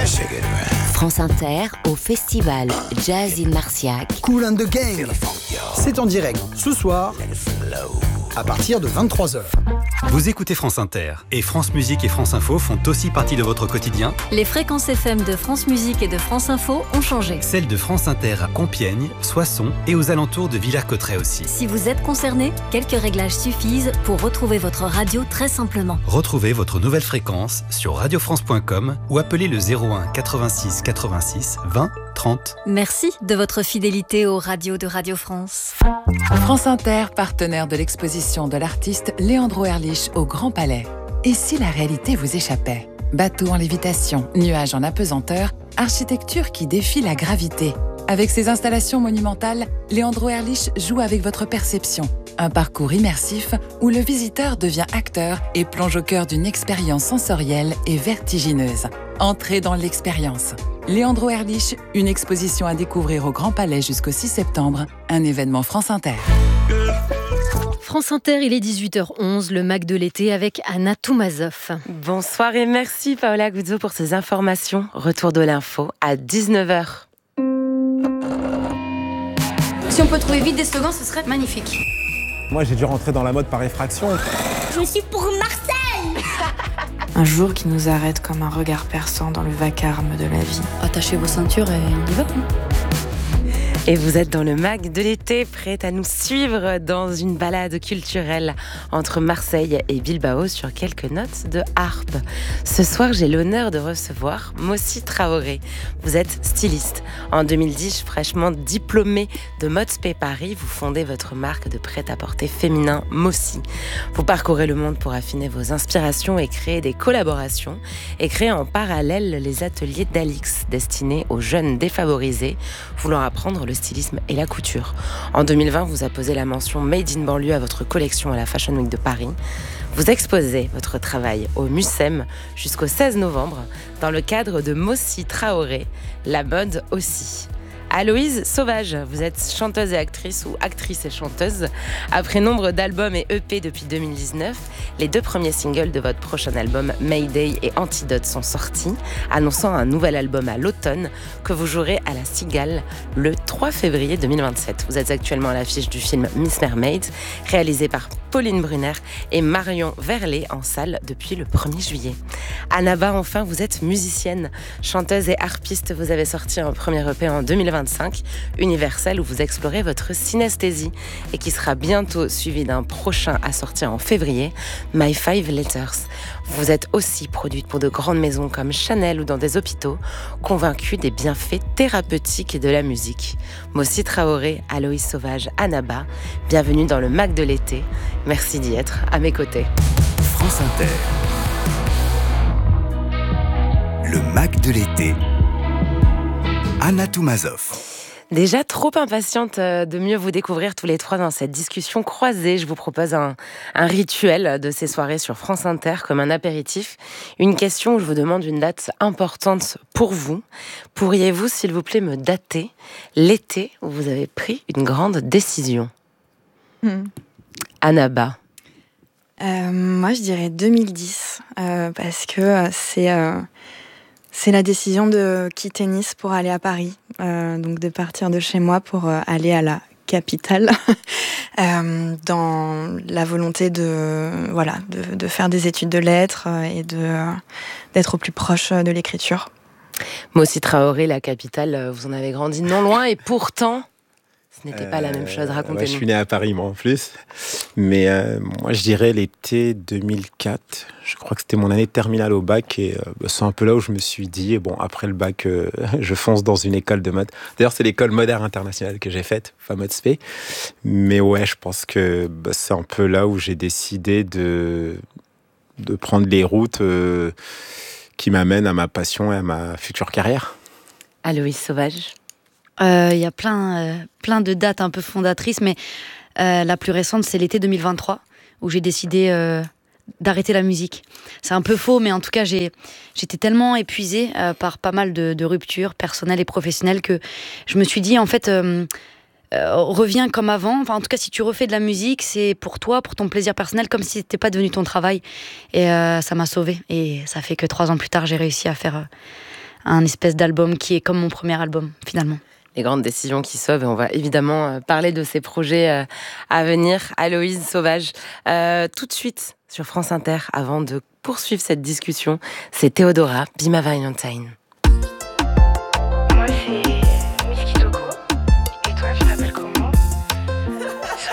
France Inter au festival Jazz in Marciac. Kool and the Gang. C'est en direct ce soir à partir de 23h. Vous écoutez France Inter et France Musique et France Info font aussi partie de votre quotidien. Les fréquences FM de France Musique et de France Info ont changé. Celles de France Inter à Compiègne, Soissons et aux alentours de Villers-Cotterêts aussi. Si vous êtes concerné, quelques réglages suffisent pour retrouver votre radio très simplement. Retrouvez votre nouvelle fréquence sur radiofrance.com ou appelez le 01 86 86 20 30. Merci de votre fidélité aux radios de Radio France. France Inter, partenaire de l'exposition de l'artiste Léandro Erlich au Grand Palais. Et si la réalité vous échappait ? Bateau en lévitation, nuages en apesanteur, architecture qui défie la gravité. Avec ses installations monumentales, Léandro Erlich joue avec votre perception. Un parcours immersif où le visiteur devient acteur et plonge au cœur d'une expérience sensorielle et vertigineuse. Entrez dans l'expérience. Léandro Erlich, une exposition à découvrir au Grand Palais jusqu'au 6 septembre, un événement France Inter. France Inter, il est 18h11, le Mac de l'été avec Anna Toumazov. Bonsoir et merci Paola Guzzo pour ces informations. Retour de l'info à 19h. Si on peut trouver vite des slogans, ce serait magnifique. Moi, j'ai dû rentrer dans la mode par effraction. Je suis pour Marseille. Un jour qui nous arrête comme un regard perçant dans le vacarme de la vie. Attachez vos ceintures et on y va. Et vous êtes dans le Mac de l'été, prête à nous suivre dans une balade culturelle entre Marseille et Bilbao sur quelques notes de harpe. Ce soir, j'ai l'honneur de recevoir Moussi Traoré. Vous êtes styliste. En 2010, fraîchement diplômé de Modespé Paris, vous fondez votre marque de prêt-à-porter féminin Moussi. Vous parcourez le monde pour affiner vos inspirations et créer des collaborations et créer en parallèle les ateliers d'Alix destinés aux jeunes défavorisés voulant apprendre le stylisme et la couture. En 2020, vous apposez la mention Made in banlieue à votre collection à la Fashion Week de Paris. Vous exposez votre travail au Mucem jusqu'au 16 novembre dans le cadre de Moussi Traoré, la mode aussi. Aloïse Sauvage, vous êtes chanteuse et actrice ou actrice et chanteuse. Après nombre d'albums et EP depuis 2019, les 2 premiers singles de votre prochain album Mayday et Antidote sont sortis, annonçant un nouvel album à l'automne que vous jouerez à la Cigale le 3 février 2027. Vous êtes actuellement à l'affiche du film Miss Mermaid, réalisé par Pauline Brunner et Marion Verlet en salle depuis le 1er juillet. Annaba, enfin, vous êtes musicienne, chanteuse et harpiste. Vous avez sorti un premier EP en 2025, Universel, où vous explorez votre synesthésie et qui sera bientôt suivi d'un prochain à sortir en février, My Five Letters. Vous êtes aussi produite pour de grandes maisons comme Chanel ou dans des hôpitaux, convaincue des bienfaits thérapeutiques de la musique. Moussi Traoré, Aloïse Sauvage, Annaba, bienvenue dans le Mac de l'été. Merci d'y être à mes côtés. France Inter. Le Mac de l'été. Anna Toumazov. Déjà trop impatiente de mieux vous découvrir tous les trois dans cette discussion croisée. Je vous propose un rituel de ces soirées sur France Inter comme un apéritif. Une question où je vous demande une date importante pour vous. Pourriez-vous, s'il vous plaît, me dater l'été où vous avez pris une grande décision? Annaba. Moi, je dirais 2010, parce que c'est la décision de quitter Nice pour aller à Paris, donc de partir de chez moi pour aller à la capitale, dans la volonté de faire des études de lettres et d'être au plus proche de l'écriture. Moussi Traoré, la capitale, vous en avez grandi non loin et pourtant... Ce n'était pas la même chose, racontez-nous. Ouais, je suis né à Paris, moi, en plus. Mais moi, je dirais l'été 2004. Je crois que c'était mon année de terminale au bac. Et c'est un peu là où je me suis dit, bon, après le bac, je fonce dans une école de mode. D'ailleurs, c'est l'école Moderne Internationale que j'ai faite, Modespé. Mais ouais, je pense que c'est un peu là où j'ai décidé de prendre les routes qui m'amènent à ma passion et à ma future carrière. Aloïse Sauvage. Il y a plein de dates un peu fondatrices, mais la plus récente, c'est l'été 2023, où j'ai décidé d'arrêter la musique. C'est un peu faux, mais en tout cas, j'étais tellement épuisée par pas mal de ruptures personnelles et professionnelles que je me suis dit, en fait, reviens comme avant. Enfin, en tout cas, si tu refais de la musique, c'est pour toi, pour ton plaisir personnel, comme si c'était pas devenu ton travail. Et ça m'a sauvée. Et ça fait que 3 ans plus tard, j'ai réussi à faire un espèce d'album qui est comme mon premier album finalement. Les grandes décisions qui sauvent, et on va évidemment parler de ces projets à venir. Aloïse Sauvage, tout de suite sur France Inter, avant de poursuivre cette discussion, c'est Théodora, Be My Valentine.